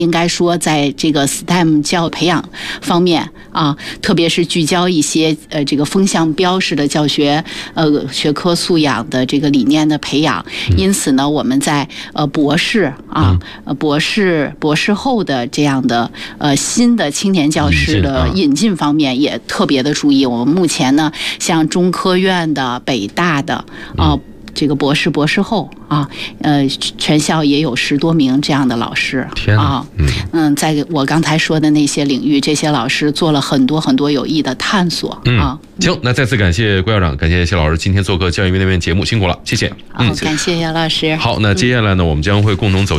应该说，在这个 STEM 教育培养方面啊，特别是聚焦一些这个风向标式的教学学科素养的这个理念的培养。因此呢，我们在博士啊、博士后的这样的新的青年教师的引进方面也特别的注意。我们目前呢，像中科院的、北大的这个博士后啊，全校也有10多名这样的老师啊，在我刚才说的那些领域，这些老师做了很多很多有益的探索啊。 行，那再次感谢郭校长，感谢谢老师今天做客教育面对面节目，辛苦了，谢谢。 感谢叶老师。 好，那接下来呢，我们将会共同走